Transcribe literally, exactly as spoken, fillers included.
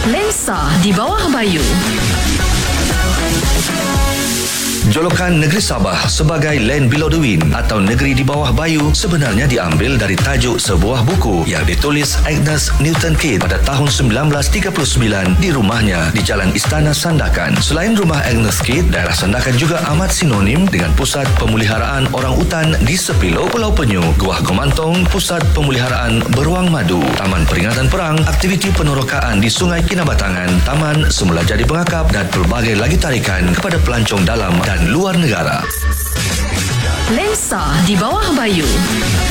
Lensa di bawah Bayu. Jolokan negeri Sabah sebagai Land Below the Wind atau negeri di bawah Bayu sebenarnya diambil dari tajuk sebuah buku yang ditulis Agnes Newton Kidd pada tahun sembilan belas tiga puluh sembilan di rumahnya di Jalan Istana Sandakan. Selain rumah Agnes Kidd, daerah Sandakan juga amat sinonim dengan pusat pemeliharaan orang utan di Sepilo, Pulau Penyu, Gua Komantong, pusat pemeliharaan beruang madu, Taman Peringatan Perang, aktiviti penorokaan di Sungai Kinabatangan, Taman Semula Jadi Pengakap dan pelbagai lagi tarikan kepada pelancong dalam dan luar negara. Lensa di bawah Bayu.